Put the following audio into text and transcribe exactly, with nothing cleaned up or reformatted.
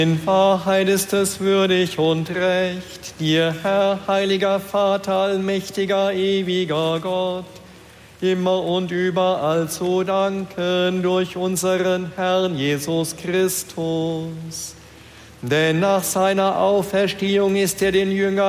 In Wahrheit ist es würdig und recht, dir, Herr, heiliger Vater, allmächtiger, ewiger Gott, immer und überall zu danken durch unseren Herrn Jesus Christus. Denn nach seiner Auferstehung ist er den Jüngern